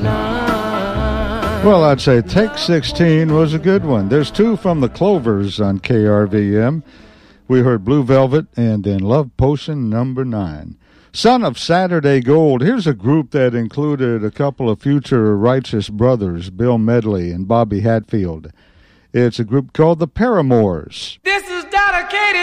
Well, I'd say Take 16 was a good one. There's two from the Clovers on KRVM. We heard Blue Velvet and then Love Potion number 9. Son of Saturday Gold. Here's a group that included a couple of future Righteous Brothers, Bill Medley and Bobby Hatfield. It's a group called the Paramours. This is